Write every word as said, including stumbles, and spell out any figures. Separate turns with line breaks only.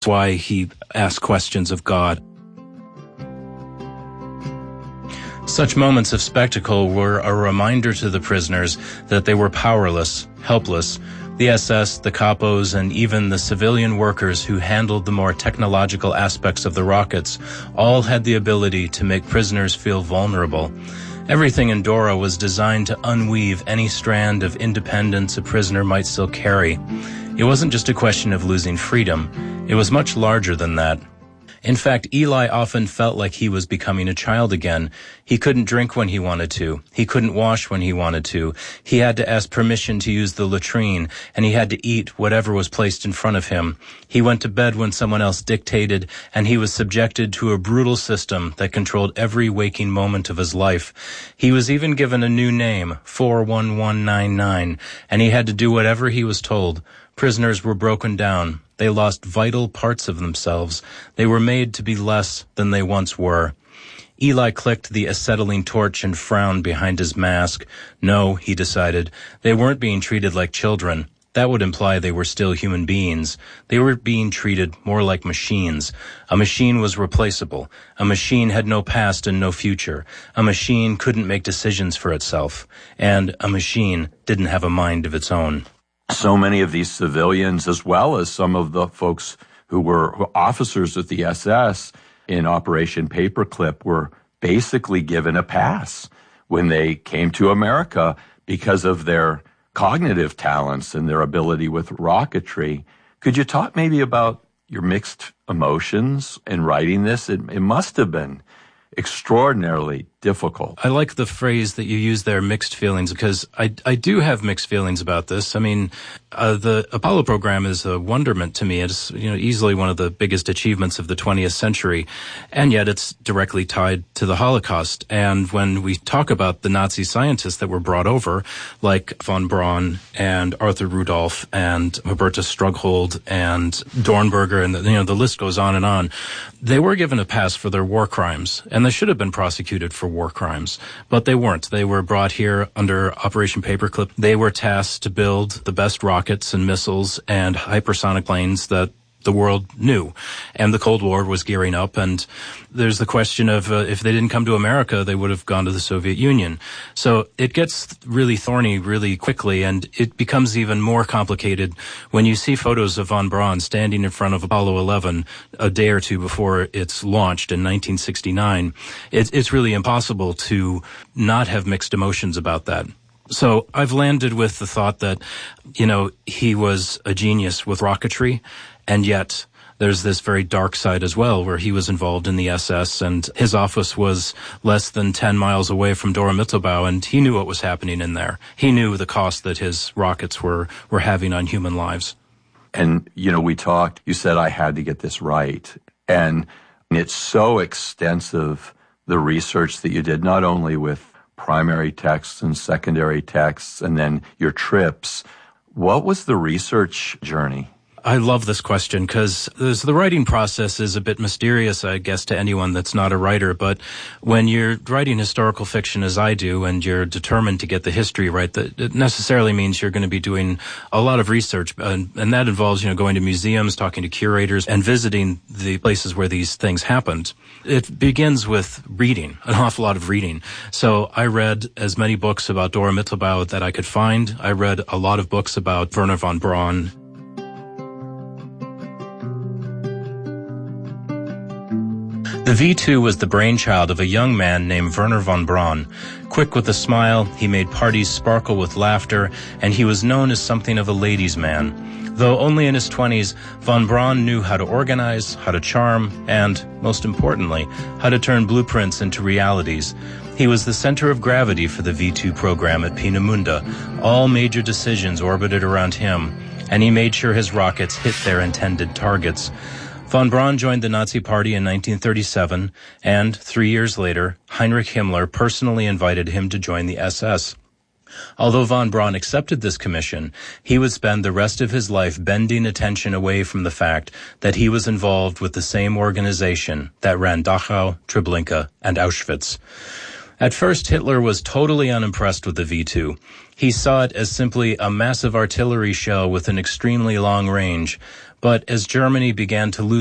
That's why he asked questions of God. Such moments of spectacle were a reminder to the prisoners that they were powerless, helpless. The S S, the capos, and even the civilian workers who handled the more technological aspects of the rockets all had the ability to make prisoners feel vulnerable. Everything in Dora was designed to unweave any strand of independence a prisoner might still carry. It wasn't just a question of losing freedom. It was much larger than that. In fact, Eli often felt like he was becoming a child again. He couldn't drink when he wanted to. He couldn't wash when he wanted to. He had to ask permission to use the latrine, and he had to eat whatever was placed in front of him. He went to bed when someone else dictated, and he was subjected to a brutal system that controlled every waking moment of his life. He was even given a new name, four one one nine nine, and he had to do whatever he was told. Prisoners were broken down. They lost vital parts of themselves. They were made to be less than they once were. Eli clicked the acetylene torch and frowned behind his mask. No, he decided, they weren't being treated like children. That would imply they were still human beings. They were being treated more like machines. A machine was replaceable. A machine had no past and no future. A machine couldn't make decisions for itself. And a machine didn't have a mind of its own.
So many of these civilians, as well as some of the folks who were officers at the S S in Operation Paperclip, were basically given a pass when they came to America because of their cognitive talents and their ability with rocketry. Could you talk maybe about your mixed emotions in writing this? It, it must have been extraordinarily difficult.
I like the phrase that you use there, mixed feelings, because I, I do have mixed feelings about this. I mean, uh, the Apollo program is a wonderment to me. It's, you know, easily one of the biggest achievements of the twentieth century, and yet it's directly tied to the Holocaust. And when we talk about the Nazi scientists that were brought over, like von Braun and Arthur Rudolph and Hubertus Strughold and Dornberger, and the, you know, the list goes on and on, they were given a pass for their war crimes, and they should have been prosecuted for war crimes, but they weren't. They were brought here under Operation Paperclip. They were tasked to build the best rockets and missiles and hypersonic planes that the world knew. And the Cold War was gearing up, and there's the question of uh, if they didn't come to America, they would have gone to the Soviet Union. So it gets really thorny really quickly, and it becomes even more complicated when you see photos of von Braun standing in front of Apollo eleven a day or two before it's launched in nineteen sixty-nine. It's, it's really impossible to not have mixed emotions about that. So I've landed with the thought that, you know, he was a genius with rocketry, and yet there's this very dark side as well, where he was involved in the S S, and his office was less than ten miles away from Dora Mittelbau, and he knew what was happening in there. He knew the cost that his rockets were, were having on human lives.
And, you know, we talked, you said I had to get this right. And it's so extensive, the research that you did, not only with primary texts and secondary texts, and then your trips. What was the research journey?
I love this question because the writing process is a bit mysterious, I guess, to anyone that's not a writer. But when you're writing historical fiction, as I do, and you're determined to get the history right, that it necessarily means you're going to be doing a lot of research. And, and that involves, you know, going to museums, talking to curators, and visiting the places where these things happened. It begins with reading, an awful lot of reading. So I read as many books about Dora Mittelbau that I could find. I read a lot of books about Wernher von Braun. The V two was the brainchild of a young man named Wernher von Braun. Quick with a smile, he made parties sparkle with laughter, and he was known as something of a ladies' man. Though only in his twenties, von Braun knew how to organize, how to charm, and, most importantly, how to turn blueprints into realities. He was the center of gravity for the V two program at Peenemünde. All major decisions orbited around him, and he made sure his rockets hit their intended targets. Von Braun joined the Nazi Party in nineteen thirty-seven, and three years later, Heinrich Himmler personally invited him to join the S S. Although von Braun accepted this commission, he would spend the rest of his life bending attention away from the fact that he was involved with the same organization that ran Dachau, Treblinka, and Auschwitz. At first, Hitler was totally unimpressed with the V two. He saw it as simply a massive artillery shell with an extremely long range. But as Germany began to lose